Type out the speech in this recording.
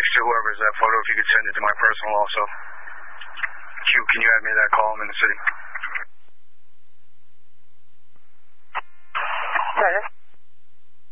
text to whoever's that photo if you could send it to my personal also. Q, can you add me to that call? I'm in the city. Roger.